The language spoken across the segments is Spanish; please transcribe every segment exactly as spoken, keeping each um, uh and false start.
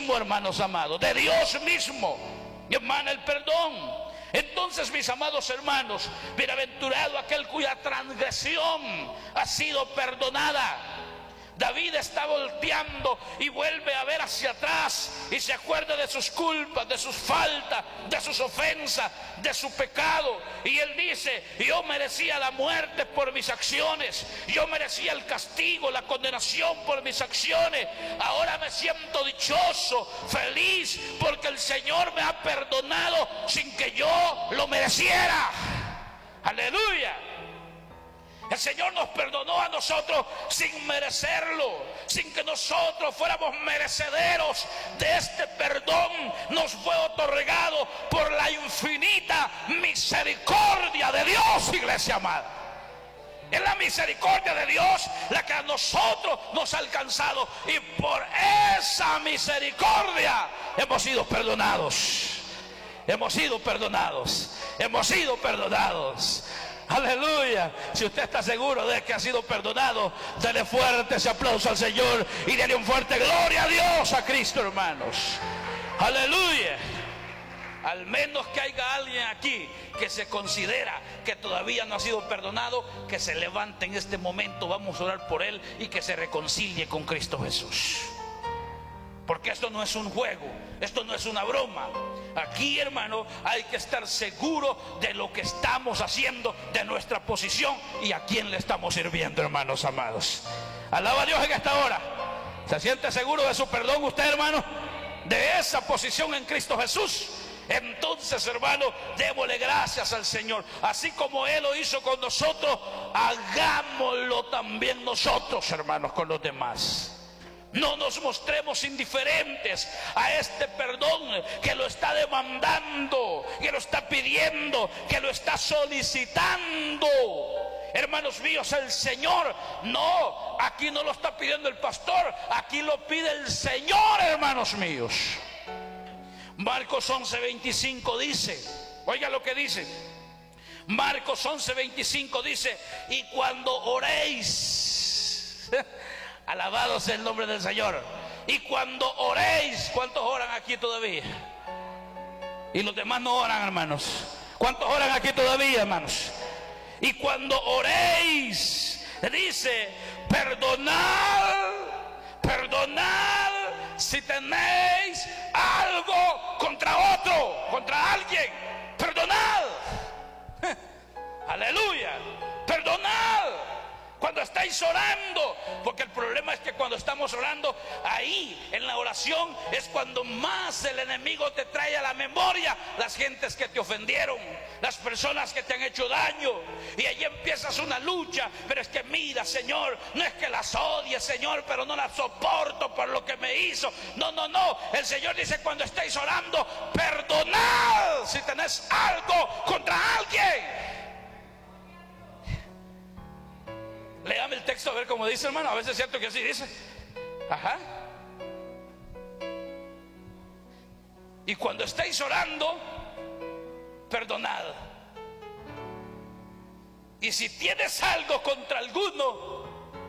mismo, hermanos amados, de Dios mismo emana el perdón. Entonces, mis amados hermanos, bienaventurado aquel cuya transgresión ha sido perdonada. David está volteando y vuelve a ver hacia atrás y se acuerda de sus culpas, de sus faltas, de sus ofensas, de su pecado. Y él dice: yo merecía la muerte por mis acciones, yo merecía el castigo, la condenación por mis acciones. Ahora me siento dichoso, feliz, porque el Señor me ha perdonado sin que yo lo mereciera. Aleluya. El Señor nos perdonó a nosotros sin merecerlo, sin que nosotros fuéramos merecederos de este perdón. Nos fue otorgado por la infinita misericordia de Dios, iglesia amada. Es la misericordia de Dios la que a nosotros nos ha alcanzado, y por esa misericordia hemos sido perdonados. Hemos sido perdonados. Hemos sido perdonados. Aleluya. Si usted está seguro de que ha sido perdonado, dele fuerte ese aplauso al Señor y dele un fuerte gloria a Dios, a Cristo, hermanos. Aleluya. Al menos que haya alguien aquí que se considera que todavía no ha sido perdonado, que se levante en este momento. Vamos a orar por él y que se reconcilie con Cristo Jesús. Porque esto no es un juego, esto no es una broma. Aquí, hermano, hay que estar seguro de lo que estamos haciendo, de nuestra posición y a quién le estamos sirviendo, hermanos amados. Alaba a Dios en esta hora. ¿Se siente seguro de su perdón usted, hermano? De esa posición en Cristo Jesús. Entonces, hermano, démosle gracias al Señor. Así como Él lo hizo con nosotros, hagámoslo también nosotros, hermanos, con los demás. No nos mostremos indiferentes a este perdón que lo está demandando, que lo está pidiendo, que lo está solicitando. Hermanos míos, el Señor, no, aquí no lo está pidiendo el pastor, aquí lo pide el Señor, hermanos míos. Marcos once veinticinco dice, oiga lo que dice. Marcos once veinticinco dice: y cuando oréis, alabado sea el nombre del Señor, y cuando oréis, ¿cuántos oran aquí todavía? Y los demás no oran, hermanos. ¿Cuántos oran aquí todavía, hermanos? Y cuando oréis, dice: perdonad, perdonad si tenéis algo contra otro, contra alguien. Perdonad. Aleluya. Perdonad cuando estáis orando, porque el problema es que cuando estamos orando, ahí en la oración es cuando más el enemigo te trae a la memoria las gentes que te ofendieron, las personas que te han hecho daño, y ahí empiezas una lucha. Pero es que mira, Señor, no es que las odie, Señor, pero no las soporto por lo que me hizo. No, no, no, el Señor dice: cuando estáis orando, perdonad si tenés algo contra alguien. Léame el texto a ver cómo dice, hermano. A veces es cierto que así dice. Ajá. Y cuando estéis orando, perdonad. Y si tienes algo contra alguno,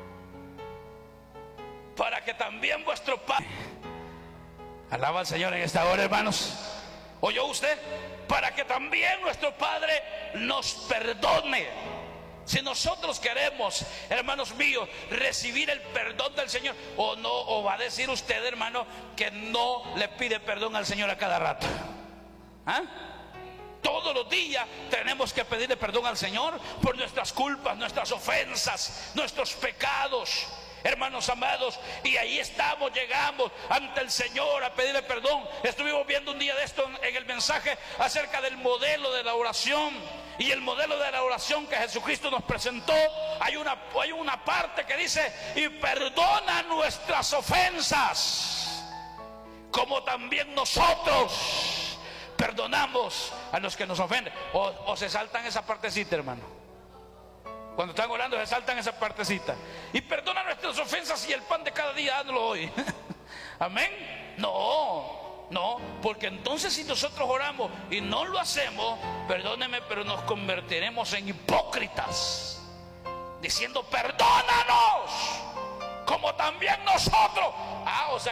para que también vuestro Padre, alaba al Señor en esta hora, hermanos. ¿Oyó usted? Para que también nuestro Padre nos perdone. Si nosotros queremos, hermanos míos, recibir el perdón del Señor, o no, o va a decir usted, hermano, que no le pide perdón al Señor a cada rato. ¿Ah? Todos los días tenemos que pedirle perdón al Señor por nuestras culpas, nuestras ofensas, nuestros pecados, hermanos amados. Y ahí estamos, llegamos ante el Señor a pedirle perdón. Estuvimos viendo un día de esto en el mensaje acerca del modelo de la oración. Y el modelo de la oración que Jesucristo nos presentó, hay una, hay una parte que dice: y perdona nuestras ofensas, como también nosotros perdonamos a los que nos ofenden. O, o se saltan esa partecita, hermano. Cuando están orando se saltan esa partecita. Y perdona nuestras ofensas y el pan de cada día, hazlo hoy. Amén. No. No, porque entonces si nosotros oramos y no lo hacemos, perdóneme, pero nos convertiremos en hipócritas, diciendo: perdónanos, como también nosotros. Ah, o sea